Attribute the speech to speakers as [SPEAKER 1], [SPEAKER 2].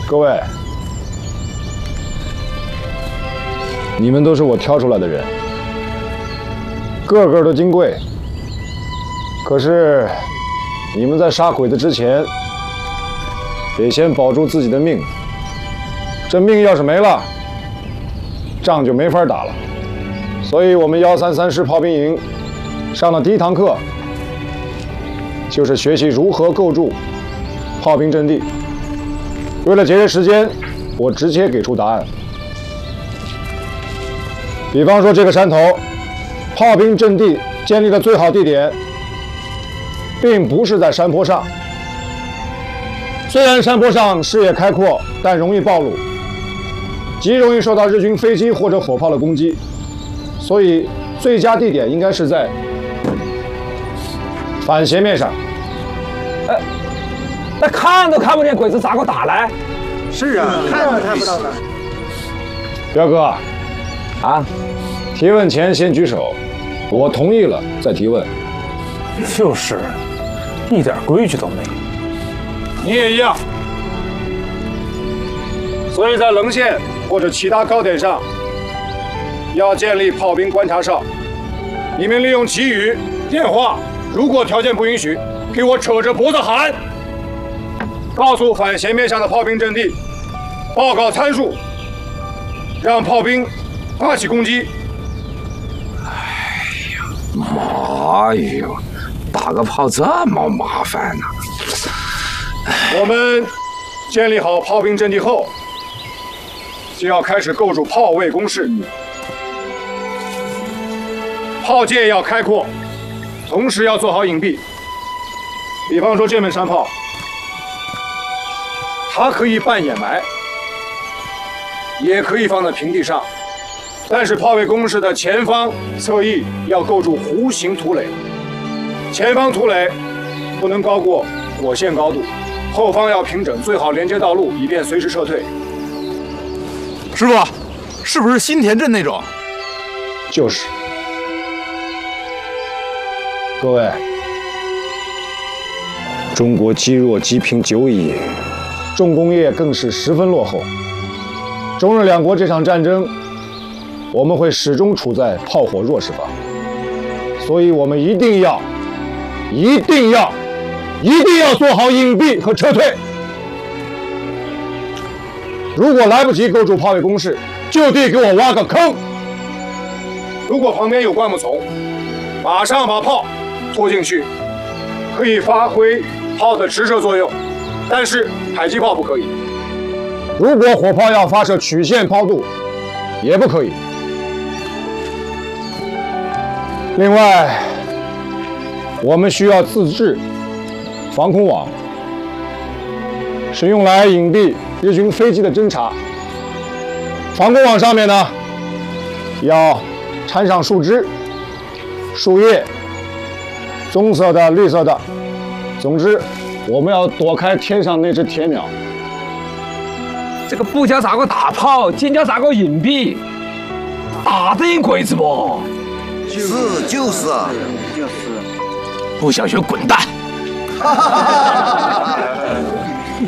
[SPEAKER 1] 各位，你们都是我挑出来的人，个个都金贵。可是，你们在杀鬼子之前，得先保住自己的命。这命要是没了，仗就没法打了。所以我们133师炮兵营上的第一堂课，就是学习如何构筑炮兵阵地。为了节约时间，我直接给出答案。比方说这个山头，炮兵阵地建立的最好地点，并不是在山坡上。虽然山坡上视野开阔，但容易暴露，极容易受到日军飞机或者火炮的攻击。所以最佳地点应该是在反斜面上。
[SPEAKER 2] 那看都看不见鬼子咋个打来？
[SPEAKER 3] 是啊，看都看不到的。
[SPEAKER 1] 彪哥，
[SPEAKER 2] 啊，
[SPEAKER 1] 提问前先举手，我同意了再提问。
[SPEAKER 2] 就是，一点规矩都没有。
[SPEAKER 1] 你也一样。所以在棱线或者其他高点上，要建立炮兵观察哨。你们利用旗语、电话，如果条件不允许，给我扯着脖子喊，告诉反斜面上的炮兵阵地，报告参数，让炮兵发起攻击。
[SPEAKER 4] 妈哟，打个炮这么麻烦呢？
[SPEAKER 1] 我们建立好炮兵阵地后，就要开始构筑炮位工事。炮界要开阔，同时要做好隐蔽。比方说这门山炮，它可以半掩埋，也可以放在平地上，但是炮位工事的前方、侧翼要构筑弧形土垒，前方土垒不能高过火线高度，后方要平整，最好连接道路，以便随时撤退。
[SPEAKER 4] 师傅，是不是新田镇那种？
[SPEAKER 1] 就是。各位，中国积弱积贫久矣，重工业更是十分落后。中日两国这场战争，我们会始终处在炮火弱势方，所以我们一定要做好隐蔽和撤退。如果来不及构筑炮位工事，就地给我挖个坑。如果旁边有灌木丛，马上把炮拖进去，可以发挥炮的直射作用，但是迫击炮不可以。如果火炮要发射曲线抛渡，也不可以。另外，我们需要自制防空网，是用来隐蔽日军飞机的侦察。防空网上面呢，要缠上树枝、树叶，棕色的、绿色的。总之，我们要躲开天上那只铁鸟。
[SPEAKER 2] 这个不教咋个打炮，兼教咋个隐蔽，打得赢鬼子不？
[SPEAKER 3] 就是啊。
[SPEAKER 4] 不想学滚蛋！